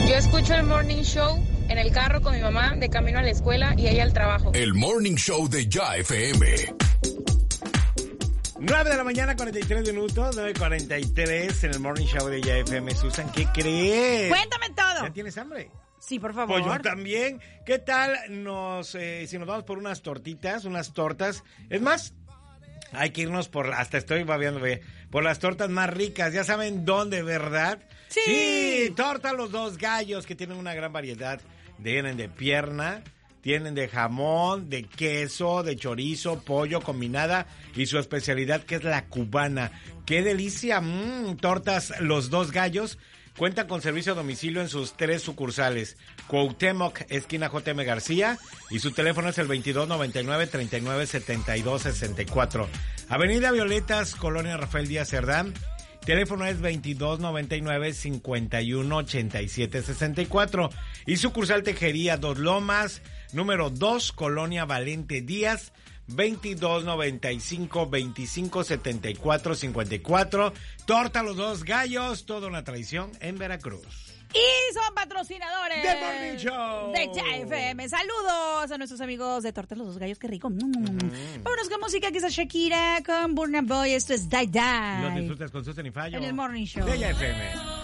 Yo escucho el Morning Show en el carro con mi mamá de camino a la escuela y ella al trabajo. El Morning Show de Ya FM. 9 de la mañana, 43 minutos, 9:43 en el Morning Show de Ya FM. Susan, ¿qué crees? Cuéntame todo. ¿Ya tienes hambre? Sí, por favor. Pues yo también. ¿Qué tal si nos vamos por unas tortitas, unas tortas? Es más, hay que irnos hasta estoy babeando, por las tortas más ricas. Ya saben dónde, ¿verdad? Sí. Torta Los Dos Gallos, que tienen una gran variedad. Tienen de pierna, tienen de jamón, de queso, de chorizo, pollo combinada y su especialidad que es la cubana. ¡Qué delicia! Tortas Los Dos Gallos. Cuentan con servicio a domicilio en sus 3 sucursales. Cuauhtémoc, esquina J.M. García, y su teléfono es el 2299-397264. Avenida Violetas, Colonia Rafael Díaz Cerdán. Teléfono es 2299-518764. Y sucursal Tejería Dos Lomas, número 2, Colonia Valente Díaz, 2295-257454. Torta Los Dos Gallos, toda una tradición en Veracruz. Y son patrocinadores del Morning Show de Ya FM. Saludos a nuestros amigos de Tortas Los Dos Gallos, qué rico. Vámonos con música, aquí está Shakira con Burna Boy. Esto es Die Die. Los disfrutas con Susan y Fallo en el Morning Show de Ya FM.